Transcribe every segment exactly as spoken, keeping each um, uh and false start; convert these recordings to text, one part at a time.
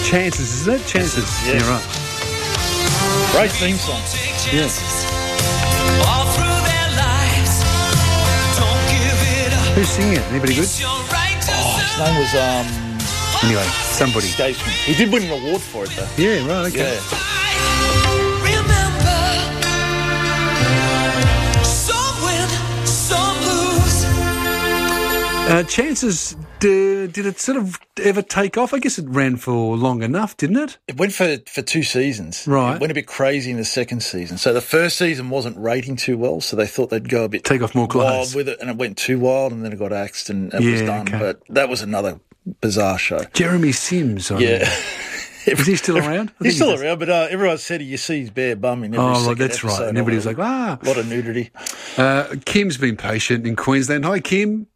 Chances, is that Chances? Yeah. You're right. Great theme song. Yeah. Who's singing it? Anybody good? Oh, his name was um. Anyway, somebody. Escapes me. He did win an award for it though. Yeah, right. Okay. Yeah. Uh, Chances, d- did it sort of ever take off? I guess it ran for long enough, didn't it? It went for, for two seasons. Right. It went a bit crazy in the second season. So the first season wasn't rating too well, so they thought they'd go a bit Take off more wild clothes. with it, and it went too wild, and then it got axed, and it Yeah, was done. okay. But that was another bizarre show. Jeremy Sims. I Yeah. remember. Is he still around? I think He's still he is. around, but uh, everyone said you see his bare bum in every Oh, second right, that's right. episode And everybody was of like, it. ah. A lot of nudity. Uh, Kim's been patient in Queensland. Hi, Kim.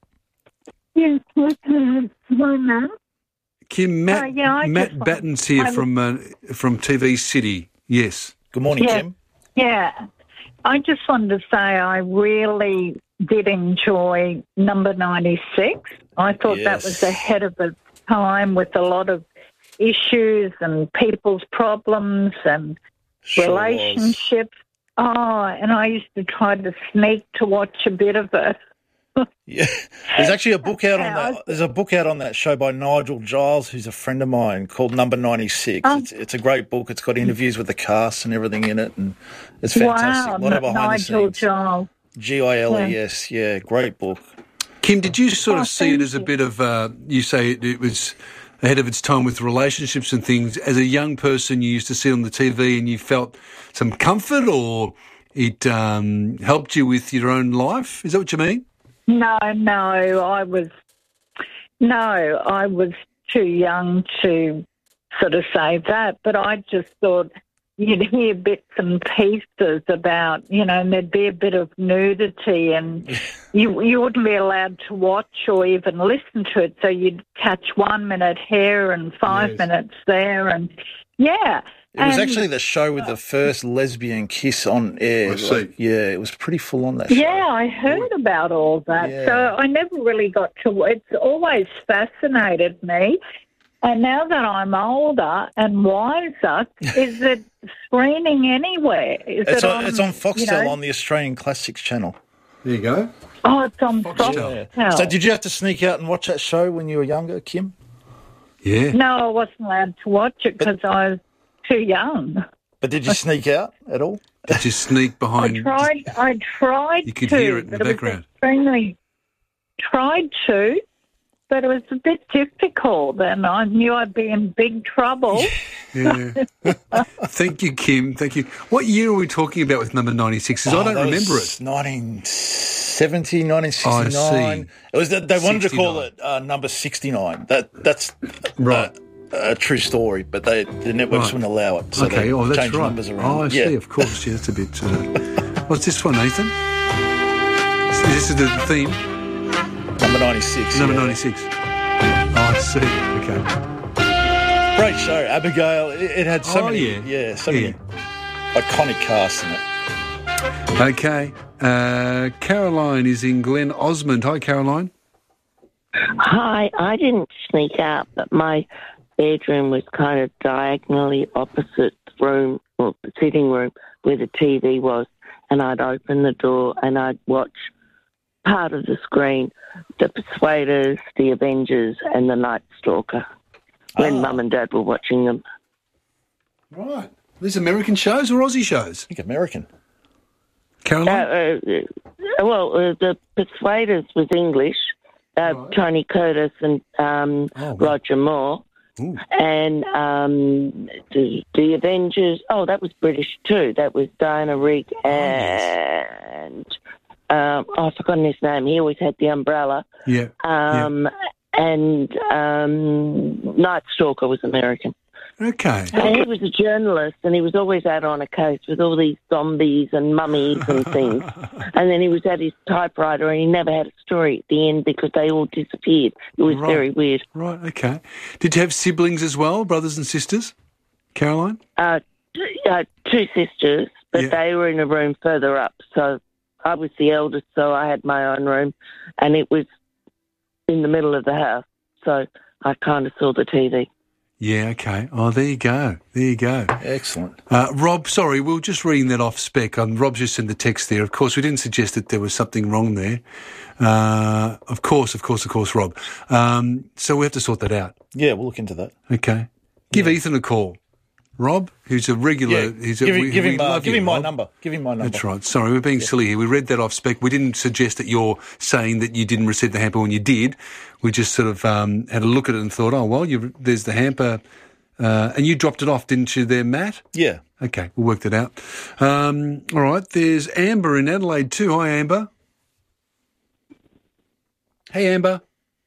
Yes, what's uh, my name? Kim, Matt, Uh, yeah, I Matt just want- Batten's here I- from uh, from T V City. Yes. Good morning, Yeah. Kim. Yeah, I just wanted to say I really did enjoy number ninety-six. I thought that Yes. was ahead of its time with a lot of issues and people's problems and Sure was. relationships. Oh, and I used to try to sneak to watch a bit of it. Yeah, there's actually a book out on Yeah, that. There's a book out on that show by Nigel Giles, who's a friend of mine, called Number ninety-six. Oh. It's, it's a great book. It's got interviews with the cast and everything in it, and it's fantastic. Wow, a lot of N- behind Nigel the scenes. Giles. G I L E S, yeah, great book. Kim, did you sort Oh, of see it thank as a you. bit of, uh, you say it, it was ahead of its time with relationships and things. As a young person, you used to see it on the T V and you felt some comfort, or it um, helped you with your own life? Is that what you mean? No, no, I was no, I was too young to sort of say that, but I just thought you'd hear bits and pieces about, you know, and there'd be a bit of nudity, and you you wouldn't be allowed to watch or even listen to it, so you'd catch one minute here and five Yes. minutes there, and yeah. It was and- actually the show with the first lesbian kiss on air. I see. Like, yeah, it was pretty full on that show. Yeah, I heard about all that. Yeah. So I never really got to. It's always fascinated me. And now that I'm older and wiser, is it screening anywhere? Is It's it on, it's on Foxtel you know? on the Australian Classics channel. There you go. Oh, it's on Foxtel. Foxtel. So did you have to sneak out and watch that show when you were younger, Kim? Yeah. No, I wasn't allowed to watch it because I was too young. But did you sneak out at all? Did you sneak I behind? tried. I tried. You could to, hear it in the but was background. extremely tried to, but it was a bit difficult, and I knew I'd be in big trouble. Yeah. Thank you, Kim. Thank you. What year are we talking about with number ninety-six? 'Cause I Oh, don't that remember was it. nineteen seventy, nineteen Oh, I sixty-nine. see. It was that they wanted to call sixty-nine. it uh, number sixty-nine. That that's Right. uh, a true story, but they the networks Right. wouldn't allow it. So Okay, they oh, that's changed right. numbers around. Oh, I yeah. see, of course. Yeah, that's a bit... Uh... What's this one, Nathan? This is the theme, Number ninety-six. number yeah. ninety-six. Oh, I see. Okay. Great show, Abigail. It, it had so Oh, many, yeah. yeah, so Yeah. many iconic casts in it. Okay. Uh, Caroline is in Glen Osmond. Hi, Caroline. Hi, I didn't sneak out, but my bedroom was kind of diagonally opposite the room, or the sitting room, where the T V was, and I'd open the door and I'd watch part of the screen, The Persuaders, The Avengers, and The Night Stalker, when Ah. Mum and Dad were watching them. Right. These American shows or Aussie shows? I think American. Uh, Caroline? uh, well, uh, The Persuaders was English, uh, Right. Tony Curtis and um, Oh, wow. Roger Moore. Ooh. And um, the, the Avengers, oh, that was British too. That was Diana Rigg and, um, oh, I've forgotten his name. He always had the umbrella. Yeah. Um, And um, Night Stalker was American. Okay. And he was a journalist, and he was always out on a case with all these zombies and mummies and things. And then he was at his typewriter, and he never had a story at the end because they all disappeared. It was Right. very weird. Right, okay. Did you have siblings as well, brothers and sisters, Caroline? Uh, t- uh, two sisters, but Yeah. they were in a room further up. So I was the eldest, so I had my own room, and it was in the middle of the house. So I kind of saw the T V. Yeah, okay. Oh, there you go. There you go. Excellent. Uh, Rob, sorry, we were just reading that off spec. Um, Rob just sent the text there. Of course, we didn't suggest that there was something wrong there. Uh, of course, of course, of course, Rob. Um, so we have to sort that out. Yeah, we'll look into that. Okay. Give Yeah. Ethan a call. Rob, who's a regular... Yeah, he's a, give him, we, give we him, uh, love give you, him my Rob. number. Give him my number. That's right. Sorry, we're being silly here. We read that off spec. We didn't suggest that you're saying that you didn't receive the hamper when you did. We just sort of um, had a look at it and thought, oh, well, you, there's the hamper. Uh, and you dropped it off, didn't you there, Matt? Yeah. Okay, we'll work that out. Um, all right, there's Amber in Adelaide too. Hi, Amber. Hey, Amber.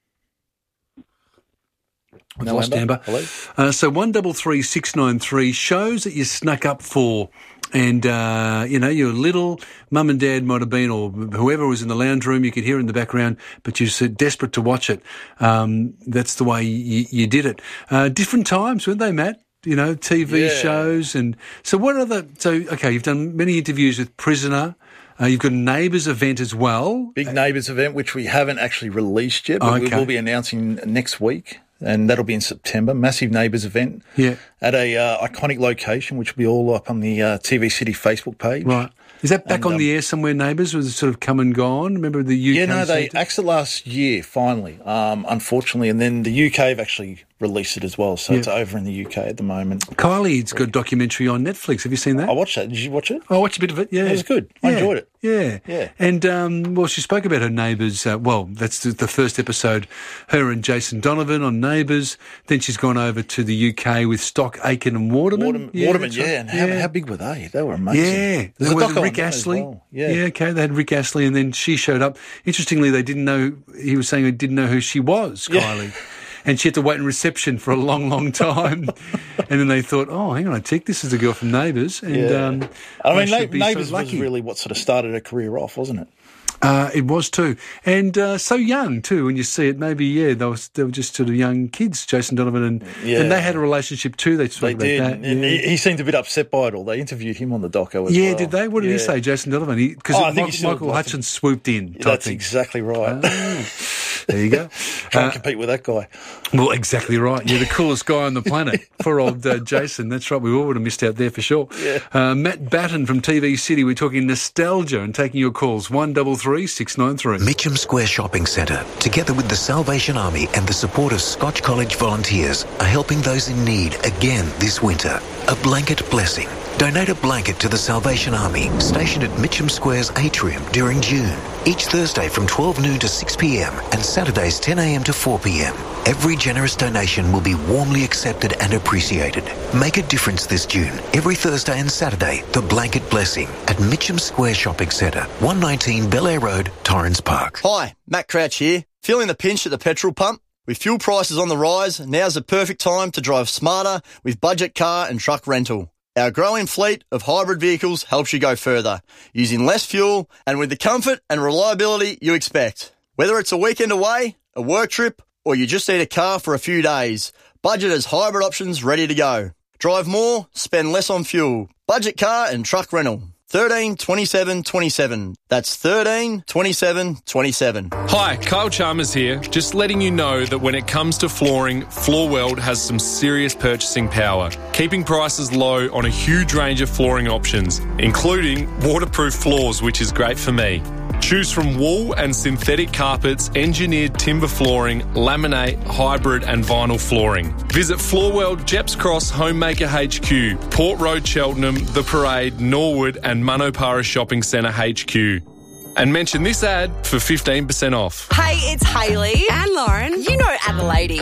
We've No, lost Amber. Amber. Hello? Uh, so one double three six nine three shows that you snuck up for, and uh, you know you're little. Mum and Dad might have been, or whoever was in the lounge room. You could hear in the background, but you're so desperate to watch it. Um, that's the way you, you did it. Uh, different times, weren't they, Matt? You know, T V Yeah. shows, and so what other? So okay, you've done many interviews with Prisoner. Uh, you've got a Neighbours event as well. Big Neighbours event, which we haven't actually released yet, but Oh, we okay. will be announcing next week, and that'll be in September. Massive Neighbours event Yeah, at a uh, iconic location, which will be all up on the uh, T V City Facebook page. right. Is that back And, on um, the air somewhere, Neighbours? Was it sort of come and gone? Remember the U K? Yeah, no, they centre? axed it last year, finally, um, unfortunately, and then the U K have actually released it as well, so Yeah. it's over in the U K at the moment. Kylie's got a documentary on Netflix. Have you seen that? I watched that. Did you watch it? I watched a bit of it, yeah. It was good. I Yeah, enjoyed it. Yeah. Yeah. And, um, well, she spoke about her neighbours. Uh, well, that's the, the first episode, her and Jason Donovan on Neighbours. Then she's gone over to the U K with Stock, Aitken and Waterman. Waterman, yeah, Waterman, that's yeah. right. And how, how big were they? They were amazing. Yeah, There's they a were doco on Rick that as Astley. well. Yeah. okay, they had Rick Astley, and then she showed up. Interestingly, they didn't know. He was saying they didn't know who she was, Yeah. Kylie, and she had to wait in reception for a long, long time. And then they thought, oh, hang on a tick, this is a girl from Neighbours, and Yeah. um, I mean, should Na- be so Neighbours was lucky. really what sort of started her career off, wasn't it? Uh, it was too, and uh, so young too. When you see it, maybe yeah, they were they were just sort of young kids, Jason Donovan, and Yeah. and they had a relationship too. They spoke They about did. that. And yeah. he, he seemed a bit upset by it all. They interviewed him on the doco as Yeah, well. did they? What did he Yeah. say, Jason Donovan? Because Oh, I think he still Michael liked Hutchins swooped in. Type That's thing. exactly right. Ah, there you go. Can't Uh, compete with that guy. well, exactly right. You're the coolest guy on the planet. Poor old uh, Jason. That's right. We all would have missed out there for sure. Yeah. Uh, Matt Batten from T V City. We're talking nostalgia and taking your calls. One double three six nine three. Mitcham Square Shopping Centre, together with the Salvation Army and the support of Scotch College volunteers, are helping those in need again this winter. A blanket blessing. Donate a blanket to the Salvation Army, stationed at Mitcham Square's atrium during June. Each Thursday from twelve noon to six p m and Saturdays ten a m to four p m. Every generous donation will be warmly accepted and appreciated. Make a difference this June. Every Thursday and Saturday, the blanket blessing at Mitcham Square Shopping Centre, one nineteen Bel Air Road, Torrens Park. Hi, Matt Crouch here. Feeling the pinch at the petrol pump? With fuel prices on the rise, now's the perfect time to drive smarter with budget car and truck rental. Our growing fleet of hybrid vehicles helps you go further, using less fuel and with the comfort and reliability you expect. Whether it's a weekend away, a work trip, or you just need a car for a few days, Budget has hybrid options ready to go. Drive more, spend less on fuel. Budget car and truck rental. thirteen twenty-seven twenty-seven. That's thirteen twenty-seven twenty-seven. Hi, Kyle Chalmers here. Just letting you know that when it comes to flooring, Floorweld has some serious purchasing power, keeping prices low on a huge range of flooring options, including waterproof floors, which is great for me. Choose from wool and synthetic carpets, engineered timber flooring, laminate, hybrid and vinyl flooring. Visit Floorweld, Jeps Cross, Homemaker H Q, Port Road, Cheltenham, The Parade, Norwood and Manopara Shopping Centre H Q. And mention this ad for fifteen percent off. Hey, it's Hayley and Lauren. You know Adelaide.